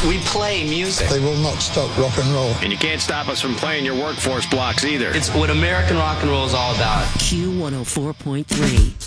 We play music. They will not stop rock and roll. And you can't stop us from playing your workforce blocks either. It's what American rock and roll is all about. Q104.3.